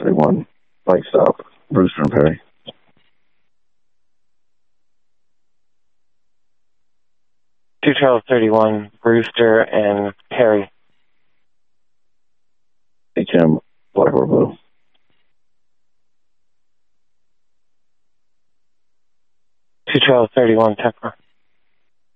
21231, bike stop, Brewster and Perry. 21231, Brewster and Perry. HM, black or blue. 21231, Tucker.